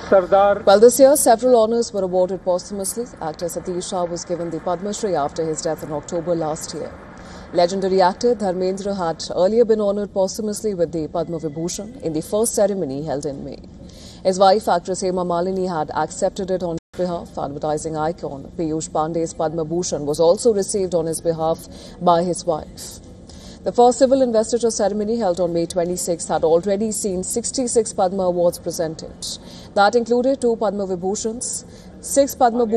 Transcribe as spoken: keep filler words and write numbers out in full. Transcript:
Sardar. Well, this year, several honours were awarded posthumously. Actor Satish Shah was given the Padma Shri after his death in October last year. Legendary actor Dharmendra had earlier been honoured posthumously with the Padma Vibhushan in the first ceremony held in May. His wife, actress Hema Malini, had accepted it on his behalf. Advertising icon Piyush Pandey's Padma Bhushan was also received on his behalf by his wife. The first civil investiture ceremony held on May twenty-sixth had already seen sixty-six Padma Awards presented. That included two Padma Vibhushans, six Padma